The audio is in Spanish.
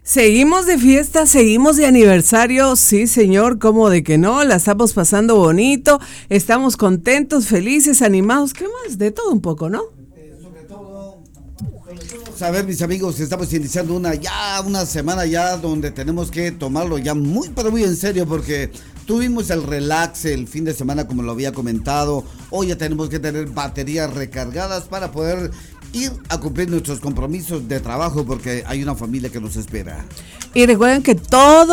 Seguimos de fiesta, seguimos de aniversario, sí señor, ¿cómo de que no? La estamos pasando bonito, estamos contentos, felices, animados, ¿qué más? De todo un poco, ¿no? Sobre todo, saber, mis amigos, estamos iniciando una semana ya donde tenemos que tomarlo ya muy, pero muy en serio, porque tuvimos el relax el fin de semana, como lo había comentado. Hoy ya tenemos que tener baterías recargadas para poder ir a cumplir nuestros compromisos de trabajo, porque hay una familia que nos espera. Y recuerden que todo